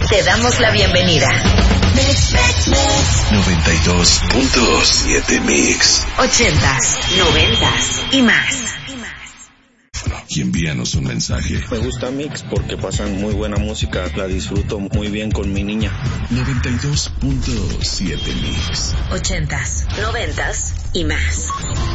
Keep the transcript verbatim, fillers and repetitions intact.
Te damos la bienvenida. noventa y dos punto siete Mix. Ochentas, noventas y más. Y envíanos un mensaje. Me gusta Mix porque pasan muy buena música, la disfruto muy bien con mi niña. noventa y dos punto siete Mix. Ochentas, noventas y más.